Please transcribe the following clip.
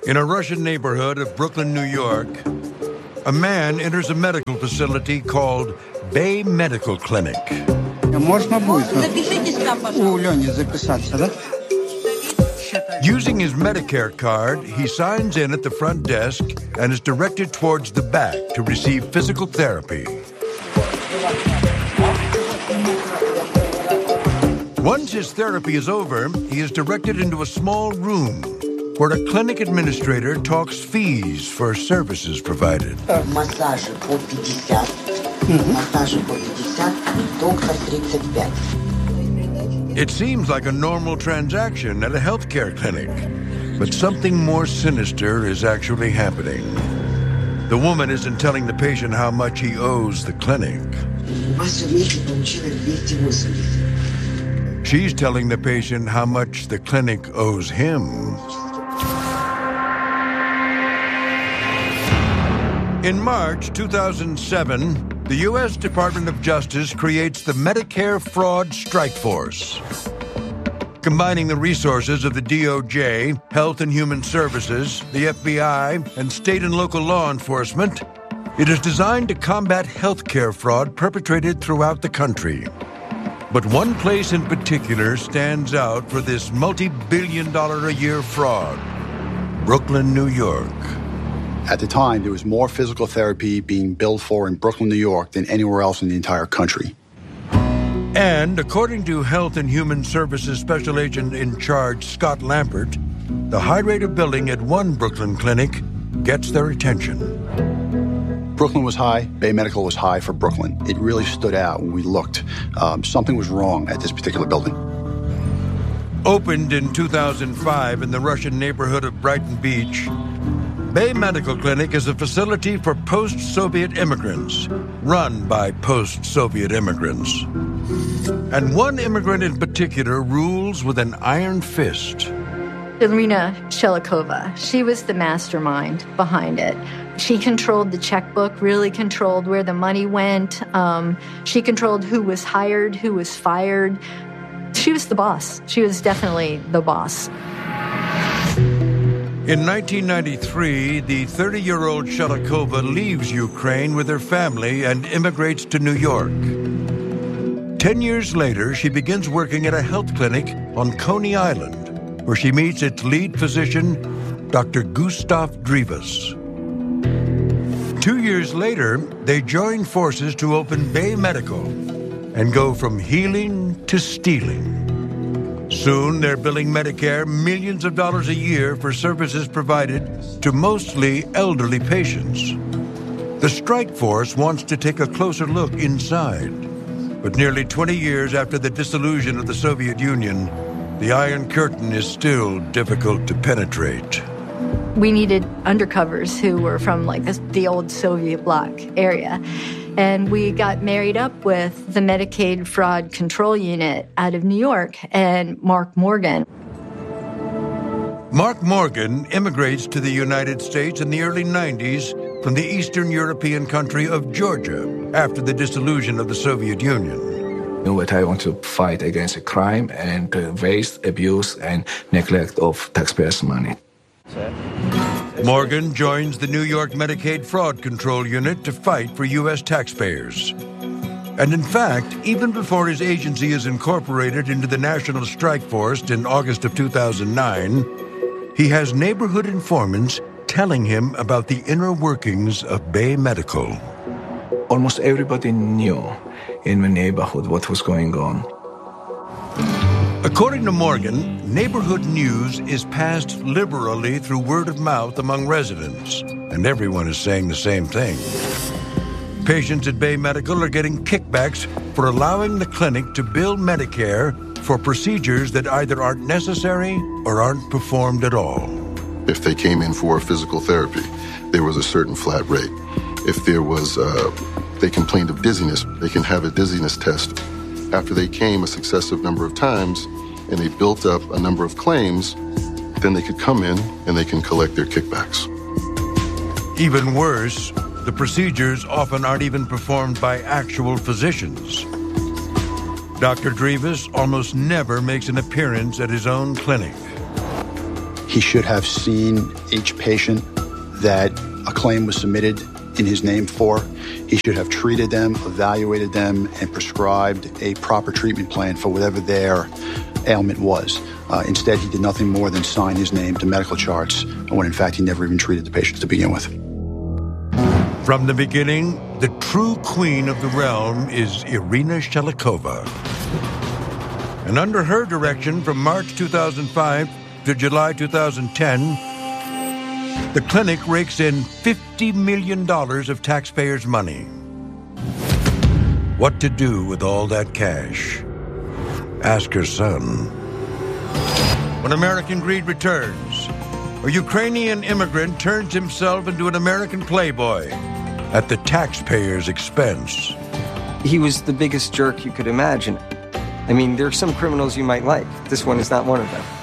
In a Russian neighborhood of Brooklyn, New York, a man enters a medical facility called Bay Medical Clinic. Можно будет у Лёни записаться, да? Using his Medicare card, he signs in at the front desk and is directed towards the back to receive physical therapy. Once his therapy is over, he is directed into a small room where a clinic administrator talks fees for services provided. Массажи по 50, массажи по 50, доктор 35. It seems like a normal transaction at a healthcare clinic, but something more sinister is actually happening. The woman isn't telling the patient how much he owes the clinic. She's telling the patient how much the clinic owes him. In March 2007, the U.S. Department of Justice creates the Medicare Fraud Strike Force. Combining the resources of the DOJ, Health and Human Services, the FBI, and state and local law enforcement, it is designed to combat healthcare fraud perpetrated throughout the country. But one place in particular stands out for this multi-billion-dollar-a-year fraud: Brooklyn, New York. At the time, there was more physical therapy being billed for in Brooklyn, New York than anywhere else in the entire country. And according to Health and Human Services Special Agent in Charge Scott Lampert, the high rate of billing at one Brooklyn clinic gets their attention. Brooklyn was high. Bay Medical was high for Brooklyn. It really stood out when we looked. Something was wrong at this particular building. Opened in 2005 in the Russian neighborhood of Brighton Beach, Bay Medical Clinic is a facility for post-Soviet immigrants, run by post-Soviet immigrants. And one immigrant in particular rules with an iron fist. Irina Shelikova, she was the mastermind behind it. She controlled the checkbook, really controlled where the money went. She controlled who was hired, who was fired. She was the boss. She was definitely the boss. In 1993, the 30-year-old Shelikova leaves Ukraine with her family and immigrates to New York. 10 years later, she begins working at a health clinic on Coney Island, where she meets its lead physician, Dr. Gustav Drivas. 2 years later, they join forces to open Bay Medical and go from healing to stealing. Soon, they're billing Medicare millions of dollars a year for services provided to mostly elderly patients. The strike force wants to take a closer look inside. But nearly 20 years after the dissolution of the Soviet Union, the Iron Curtain is still difficult to penetrate. We needed undercovers who were from the old Soviet bloc area. And we got married up with the Medicaid Fraud Control Unit out of New York and Mark Morgan. Mark Morgan immigrates to the United States in the early 90s from the Eastern European country of Georgia after the dissolution of the Soviet Union. What I want to fight against crime and waste, abuse, and neglect of taxpayers' money. Morgan joins the New York Medicaid Fraud Control Unit to fight for U.S. taxpayers. And in fact, even before his agency is incorporated into the National Strike Force in August of 2009, he has neighborhood informants telling him about the inner workings of Bay Medical. Almost everybody knew in the neighborhood what was going on. According to Morgan, neighborhood news is passed liberally through word of mouth among residents, and everyone is saying the same thing. Patients at Bay Medical are getting kickbacks for allowing the clinic to bill Medicare for procedures that either aren't necessary or aren't performed at all. If they came in for physical therapy, there was a certain flat rate. If there was, they complained of dizziness, they can have a dizziness test. After they came a successive number of times and they built up a number of claims, then they could come in and they can collect their kickbacks. Even worse, the procedures often aren't even performed by actual physicians. Dr. Drivas almost never makes an appearance at his own clinic. He should have seen each patient that a claim was submitted in his name for. He should have treated them, evaluated them, and prescribed a proper treatment plan for whatever their ailment was. Instead, he did nothing more than sign his name to medical charts, when in fact he never even treated the patients to begin with. From the beginning, the true queen of the realm is Irina Shelikova. And under her direction, from March 2005 to July 2010, the clinic rakes in $50 million of taxpayers' money. What to do with all that cash? Ask her son. When American Greed returns, a Ukrainian immigrant turns himself into an American playboy at the taxpayer's expense. He was the biggest jerk you could imagine. I mean, there are some criminals you might like. This one is not one of them.